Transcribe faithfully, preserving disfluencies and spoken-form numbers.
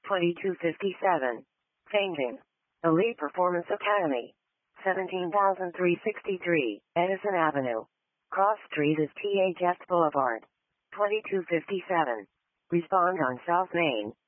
twenty-two fifty-seven. Changing. Elite Performance Academy. seventeen thousand three hundred sixty-three, Edison Avenue. Cross Street is T H F Boulevard. twenty-two fifty-seven. Respond on South Main.